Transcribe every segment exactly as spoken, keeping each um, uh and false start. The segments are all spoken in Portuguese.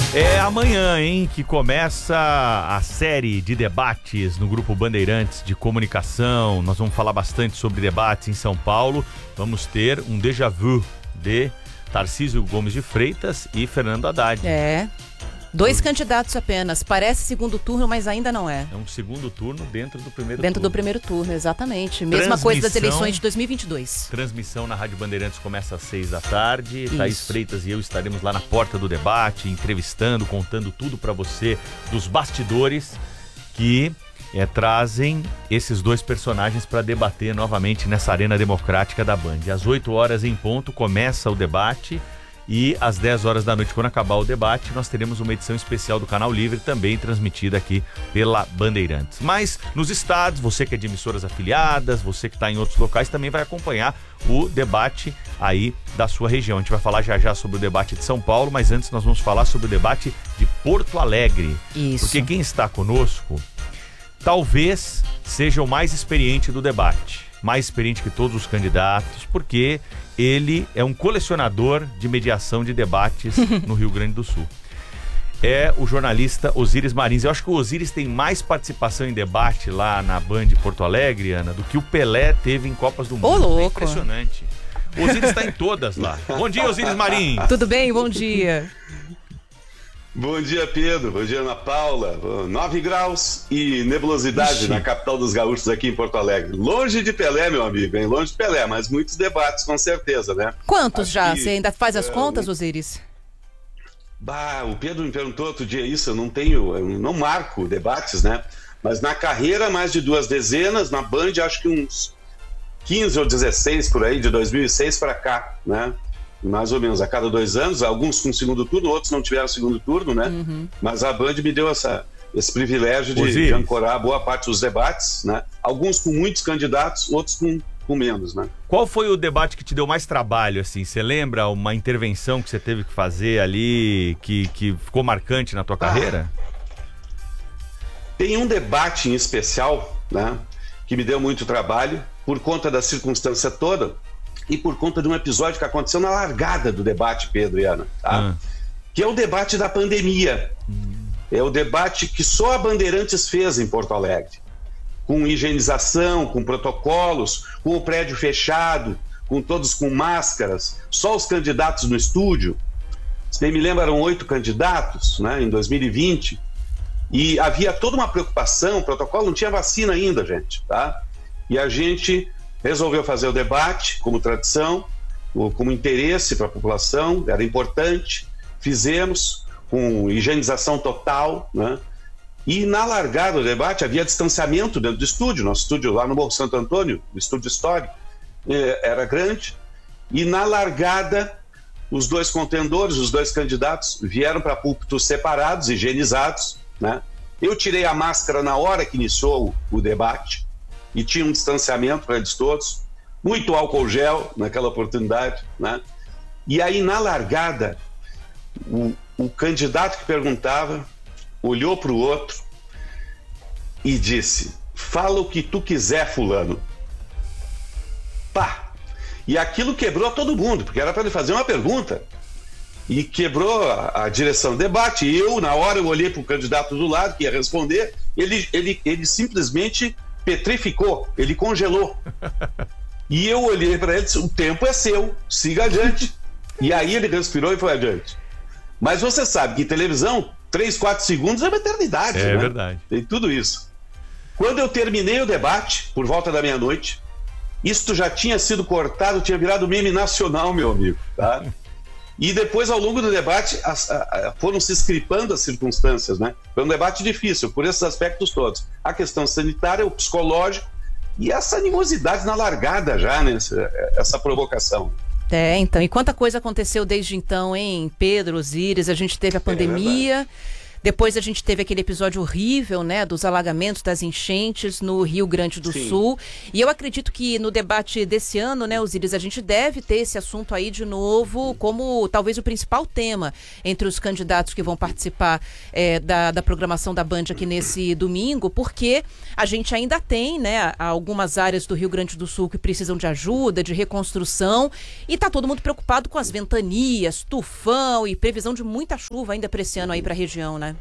É amanhã, hein, que começa a série de debates no Grupo Bandeirantes de Comunicação. Nós vamos falar bastante sobre debates em São Paulo. Vamos ter um déjà vu de Tarcísio Gomes de Freitas e Fernando Haddad. É. Dois candidatos apenas. Parece segundo turno, mas ainda não é. É um segundo turno dentro do primeiro Dentro turno. do primeiro turno, exatamente. Mesma coisa das eleições de dois mil e vinte e dois. Transmissão na Rádio Bandeirantes começa às seis da tarde. Isso. Thaís Freitas e eu estaremos lá na porta do debate, entrevistando, contando tudo para você dos bastidores que é, trazem esses dois personagens para debater novamente nessa arena democrática da Band. Às oito horas em ponto começa o debate. E às dez horas da noite, quando acabar o debate, nós teremos uma edição especial do Canal Livre, também transmitida aqui pela Bandeirantes. Mas nos estados, você que é de emissoras afiliadas, você que está em outros locais, também vai acompanhar o debate aí da sua região. A gente vai falar já já sobre o debate de São Paulo, mas antes nós vamos falar sobre o debate de Porto Alegre. Isso. Porque quem está conosco talvez seja o mais experiente do debate. Mais experiente que todos os candidatos, porque ele é um colecionador de mediação de debates no Rio Grande do Sul. É o jornalista Osíris Marins. Eu acho que o Osíris tem mais participação em debate lá na Band Porto Alegre, Ana, do que o Pelé teve em Copas do Mundo. Ô, louco! É impressionante. O Osíris está em todas lá. Bom dia, Osíris Marins. Tudo bem? Bom dia. Bom dia, Pedro. Bom dia, Ana Paula. nove graus e nebulosidade. Ixi. Na capital dos gaúchos aqui em Porto Alegre. Longe de Pelé, meu amigo, hein? Longe de Pelé, mas muitos debates, com certeza, né? Quantos Acho já? que, Você ainda faz as é, contas, Osíris? Bah, o Pedro me perguntou outro dia isso, eu não tenho, eu não marco debates, né? Mas na carreira, mais de duas dezenas, na Band, acho que uns quinze ou dezesseis por aí, de dois mil e seis para cá, né? Mais ou menos a cada dois anos, alguns com segundo turno, outros não tiveram segundo turno, né? Uhum. Mas a Band me deu essa, esse privilégio de, de ancorar boa parte dos debates, né? Alguns com muitos candidatos, outros com, com menos, né? Qual foi o debate que te deu mais trabalho, assim? Você lembra uma intervenção que você teve que fazer ali, que, que ficou marcante na tua ah, carreira? Tem um debate em especial, né? Que me deu muito trabalho, por conta da circunstância toda, e por conta de um episódio que aconteceu na largada do debate, Pedro e Ana, tá? Ah. Que é o debate da pandemia. Hum. É o debate que só a Bandeirantes fez em Porto Alegre. Com higienização, com protocolos, com o prédio fechado, com todos com máscaras, só os candidatos no estúdio. Se bem me lembro, eram oito candidatos, né, em dois mil e vinte, e havia toda uma preocupação, o protocolo não tinha vacina ainda, gente, tá? E a gente resolveu fazer o debate, como tradição, como interesse para a população, era importante, fizemos com higienização total, né? E na largada do debate havia distanciamento dentro do estúdio, nosso estúdio lá no Morro Santo Antônio, o estúdio histórico, era grande, e na largada os dois contendores, os dois candidatos vieram para púlpitos separados, higienizados, né? Eu tirei a máscara na hora que iniciou o, o debate, e tinha um distanciamento para eles todos, muito álcool gel naquela oportunidade, né? E aí na largada o, o candidato que perguntava olhou para o outro e disse: fala o que tu quiser, fulano. Pá! E aquilo quebrou todo mundo, porque era para ele fazer uma pergunta, e quebrou a, a direção do debate. E eu, na hora, eu olhei para o candidato do lado que ia responder, ele, ele, ele simplesmente petrificou, ele congelou. E eu olhei para ele e disse: o tempo é seu, siga adiante. E aí ele respirou e foi adiante. Mas você sabe que em televisão, três, quatro segundos é uma eternidade. É, né? Verdade. Tem tudo isso. Quando eu terminei o debate, por volta da meia-noite, isto já tinha sido cortado, tinha virado meme nacional, meu amigo, tá? E depois, ao longo do debate, as, a, a, foram se escripando as circunstâncias, né? Foi um debate difícil, por esses aspectos todos. A questão sanitária, o psicológico e essa animosidade na largada já, né? Essa, essa provocação. É, então. E quanta coisa aconteceu desde então, hein? Pedro, Osíris, a gente teve a pandemia, Depois a gente teve aquele episódio horrível, né, dos alagamentos, das enchentes no Rio Grande do Sim. Sul. E eu acredito que no debate desse ano, né, Osíris, a gente deve ter esse assunto aí de novo como talvez o principal tema entre os candidatos que vão participar é, da, da programação da Band aqui nesse domingo, porque a gente ainda tem, né, algumas áreas do Rio Grande do Sul que precisam de ajuda, de reconstrução, e tá todo mundo preocupado com as ventanias, tufão e previsão de muita chuva ainda para esse ano aí para a região, né?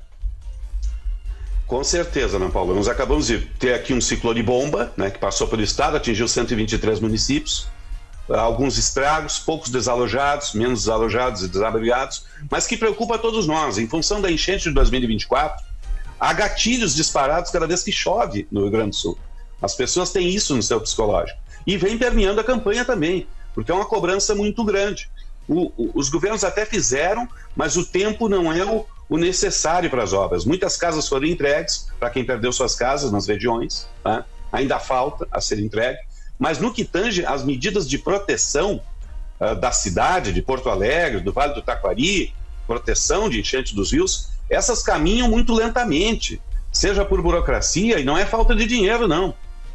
Com certeza, Ana Paula. Nós acabamos de ter aqui um ciclone bomba, né, que passou pelo estado, atingiu cento e vinte e três municípios, alguns estragos, poucos desalojados, menos desalojados e desabrigados, mas que preocupa a todos nós. Em função da enchente de dois mil e vinte e quatro, há gatilhos disparados cada vez que chove no Rio Grande do Sul. As pessoas têm isso no seu psicológico. E vem permeando a campanha também, porque é uma cobrança muito grande. O, o, os governos até fizeram, mas o tempo não é o o necessário para as obras. Muitas casas foram entregues para quem perdeu suas casas nas regiões, tá? Ainda falta a ser entregue, mas no que tange as medidas de proteção uh, da cidade, de Porto Alegre, do Vale do Taquari, proteção de enchente dos rios, essas caminham muito lentamente, seja por burocracia, e não é falta de dinheiro, não.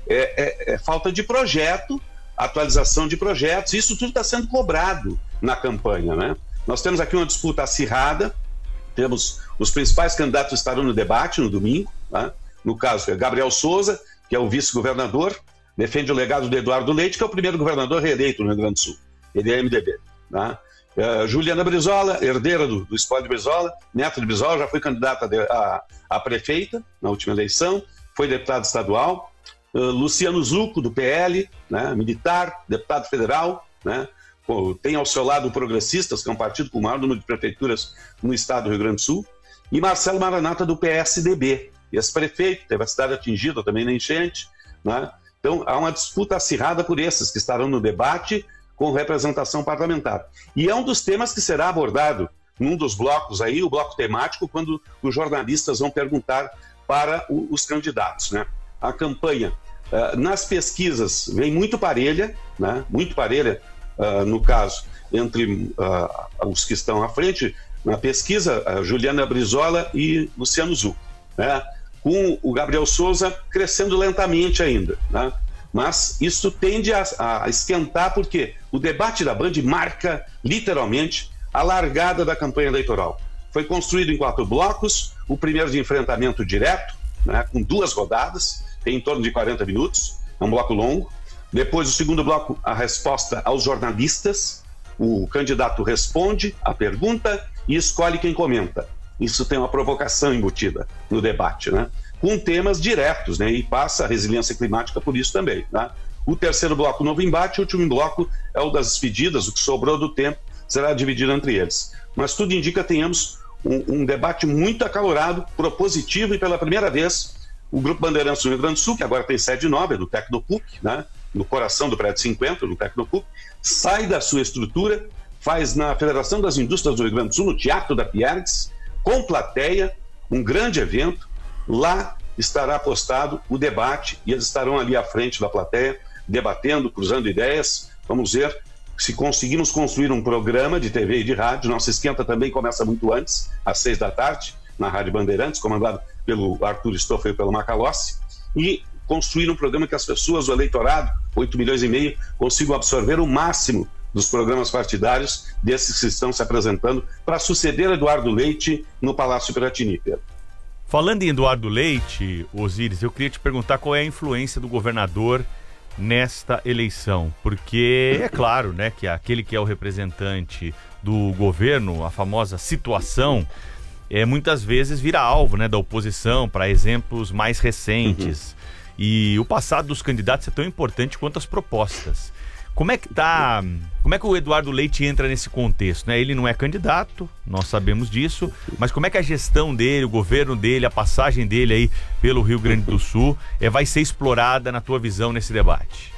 É, é, é falta de projeto, atualização de projetos, isso tudo está sendo cobrado na campanha, né? Nós temos aqui uma disputa acirrada. Temos os principais candidatos estarão no debate no domingo, tá? No caso é Gabriel Souza, que é o vice-governador, defende o legado de Eduardo Leite, que é o primeiro governador reeleito no Rio Grande do Sul, ele é M D B, tá? Uh, Juliana Brizola, herdeira do, do espólio de Brizola, neto de Brizola, já foi candidata de, a, a prefeita na última eleição, foi deputado estadual. uh, Luciano Zucco, do P L, né? Militar, deputado federal, né? Tem ao seu lado o Progressistas, que é um partido com o maior número de prefeituras no estado do Rio Grande do Sul, e Marcelo Maranata, do P S D B, ex-prefeito, teve a cidade atingida também na enchente, né? Então há uma disputa acirrada por esses que estarão no debate com representação parlamentar. E é um dos temas que será abordado num dos blocos aí, o bloco temático, quando os jornalistas vão perguntar para o, os candidatos, né? A campanha, uh, nas pesquisas, vem muito parelha, né? Muito parelha, Uh, no caso, entre uh, os que estão à frente na pesquisa, uh, Juliana Brizola e Luciano Zucco, né? Com o Gabriel Souza crescendo lentamente ainda, né? Mas isso tende a, a esquentar, porque o debate da Band marca literalmente a largada da campanha eleitoral. Foi construído em quatro blocos, o primeiro de enfrentamento direto, né, com duas rodadas, tem em torno de quarenta minutos, é um bloco longo. Depois, o segundo bloco, a resposta aos jornalistas. O candidato responde a pergunta e escolhe quem comenta. Isso tem uma provocação embutida no debate, né? Com temas diretos, né? E passa a resiliência climática por isso também, né? O terceiro bloco, novo embate. O último bloco é o das despedidas, o que sobrou do tempo será dividido entre eles. Mas tudo indica que tenhamos um, um debate muito acalorado, propositivo, e pela primeira vez o Grupo Bandeirantes do Rio Grande do Sul, que agora tem sede nova, é do Tecnopuc, né? No coração do prédio cinquenta, do Tecnopuc, sai da sua estrutura, faz na Federação das Indústrias do Rio Grande do Sul, no Teatro da Piergues, com plateia, um grande evento. Lá estará postado o debate e eles estarão ali à frente da plateia, debatendo, cruzando ideias. Vamos ver se conseguimos construir um programa de T V e de rádio. Nossa esquenta também começa muito antes, às seis da tarde, na Rádio Bandeirantes, comandado pelo Arthur Stoffel e pelo Macalossi, e construir um programa que as pessoas, o eleitorado, oito milhões e meio, consigam absorver o máximo dos programas partidários desses que estão se apresentando para suceder Eduardo Leite no Palácio Piratini. Falando em Eduardo Leite, Osíris, eu queria te perguntar qual é a influência do governador nesta eleição, porque é claro, né, que aquele que é o representante do governo, a famosa situação, é, muitas vezes vira alvo, né, da oposição para exemplos mais recentes. Uhum. E o passado dos candidatos é tão importante quanto as propostas. Como é que tá, como é que o Eduardo Leite entra nesse contexto, né? Ele não é candidato, nós sabemos disso, mas como é que a gestão dele, o governo dele, a passagem dele aí pelo Rio Grande do Sul é, vai ser explorada na tua visão nesse debate?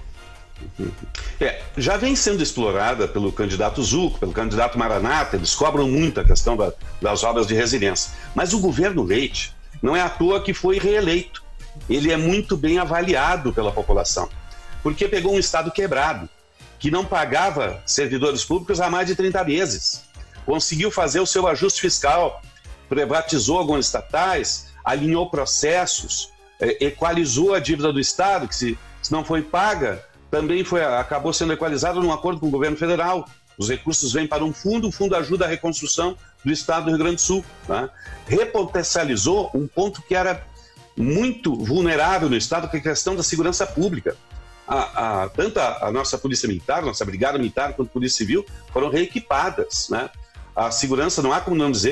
É, já vem sendo explorada pelo candidato Zucco, pelo candidato Maranata. Eles cobram muito a questão da, das obras de resiliência. Mas o governo Leite não é à toa que foi reeleito. Ele é muito bem avaliado pela população, porque pegou um estado quebrado, que não pagava servidores públicos há mais de trinta meses. Conseguiu fazer o seu ajuste fiscal, privatizou algumas estatais, alinhou processos, equalizou a dívida do Estado, que se, se não foi paga, também foi, acabou sendo equalizada num acordo com o governo federal. Os recursos vêm para um fundo, o fundo ajuda a reconstrução do Estado do Rio Grande do Sul. Né? Repotencializou um ponto que era muito vulnerável no Estado, que é a questão da segurança pública. A, a, tanto a, a nossa Polícia Militar, nossa Brigada Militar, quanto a Polícia Civil foram reequipadas. Né? A segurança, não há como não dizer